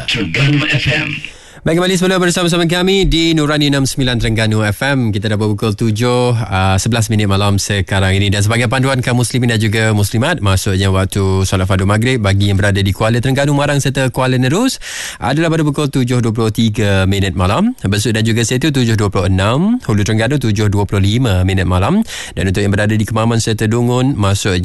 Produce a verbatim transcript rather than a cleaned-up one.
Terengganu F M. Baik, kembali semula bersama-sama kami di Nurani enam puluh sembilan Terengganu F M. Kita dah berpukul tujuh, uh, sebelas minit malam sekarang ini. Dan sebagai panduan kaum muslimin dan juga muslimat, maksudnya waktu solat fardu maghrib bagi yang berada di Kuala Terengganu, Marang serta Kuala Nerus adalah pada pukul tujuh dua puluh tiga minit malam. Besut dan juga Setu tujuh dua puluh enam, Hulu Terengganu tujuh dua puluh lima minit malam. Dan untuk yang berada di Kemaman serta Dungun, maksudnya